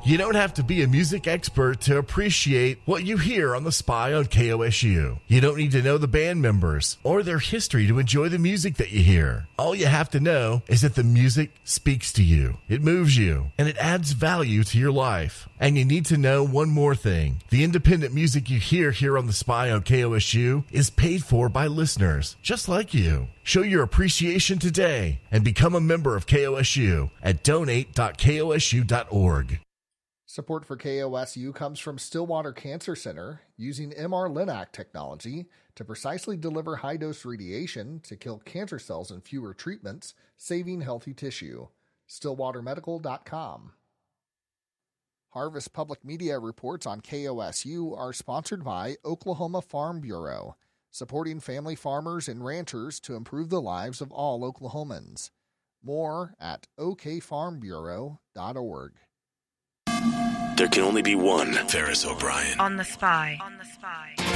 You don't have to be a music expert to appreciate what you hear on The Spy on KOSU. You don't need to know the band members or their history to enjoy the music that you hear. All you have to know is that the music speaks to you, it moves you, and it adds value to your life. And you need to know one more thing. The independent music you hear here on The Spy on KOSU is paid for by listeners just like you. Show your appreciation today and become a member of KOSU at donate.kosu.org. Support for KOSU comes from Stillwater Cancer Center, using MR-Linac technology to precisely deliver high-dose radiation to kill cancer cells in fewer treatments, saving healthy tissue. StillwaterMedical.com. Harvest Public Media reports on KOSU are sponsored by Oklahoma Farm Bureau, supporting family farmers and ranchers to improve the lives of all Oklahomans. More at okfarmbureau.org. There can only be one Ferris O'Brien. On the Spy. On the Spy.